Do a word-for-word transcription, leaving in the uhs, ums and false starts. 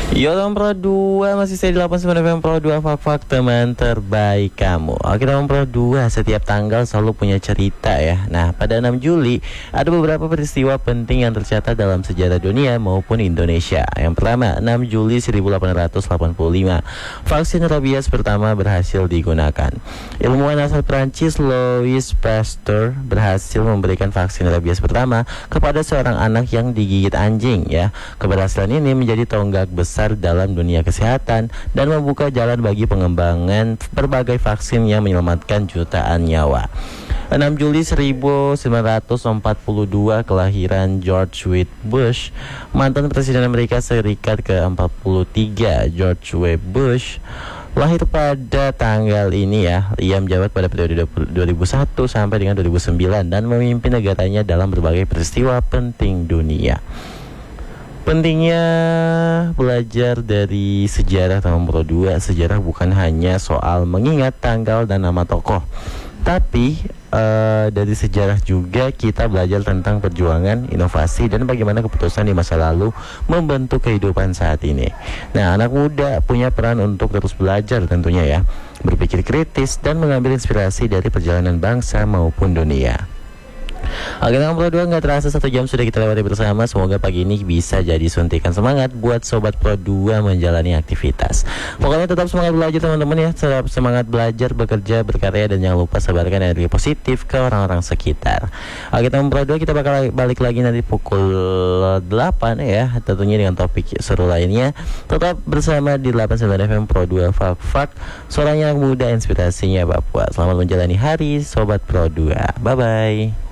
Yo teman Pro dua, masih saya di delapan puluh sembilan F M Pro dua, fak-fak teman terbaik kamu. Oke teman Pro dua, setiap tanggal selalu punya cerita ya. Nah pada enam Juli ada beberapa peristiwa penting yang tercatat dalam sejarah dunia maupun Indonesia. Yang pertama, enam Juli seribu delapan ratus delapan puluh lima, vaksin rabies pertama berhasil digunakan. Ilmuwan asal Prancis Louis Pasteur berhasil memberikan vaksin rabies pertama kepada seorang anak yang digigit anjing ya. Keberhasilan ini menjadi tonggak besar dalam dunia kesehatan dan membuka jalan bagi pengembangan berbagai vaksin yang menyelamatkan jutaan nyawa. enam Juli seribu sembilan ratus empat puluh dua, kelahiran George W. Bush, mantan Presiden Amerika Serikat ke empat puluh tiga. George W. Bush lahir pada tanggal ini ya. Ia menjabat pada periode dua ribu satu sampai dengan dua ribu sembilan dan memimpin negaranya dalam berbagai peristiwa penting dunia. Pentingnya belajar dari sejarah teman Pro dua. Sejarah bukan hanya soal mengingat tanggal dan nama tokoh, tapi uh, dari sejarah juga kita belajar tentang perjuangan, inovasi, dan bagaimana keputusan di masa lalu membentuk kehidupan saat ini. Nah, anak muda punya peran untuk terus belajar tentunya ya, berpikir kritis dan mengambil inspirasi dari perjalanan bangsa maupun dunia. Oke teman Pro dua, nggak terasa satu jam sudah kita lewati bersama. Semoga pagi ini bisa jadi suntikan semangat buat Sobat Pro dua menjalani aktivitas. Pokoknya tetap semangat belajar teman-teman ya. Tetap semangat belajar, bekerja, berkarya, dan jangan lupa sebarkan energi positif ke orang-orang sekitar. Oke teman Pro dua, kita bakal balik lagi nanti pukul delapan ya, tentunya dengan topik seru lainnya. Tetap bersama di delapan puluh sembilan F M Pro dua, fak-fak suaranya muda, inspirasinya Papua. Selamat menjalani hari Sobat Pro dua. Bye-bye.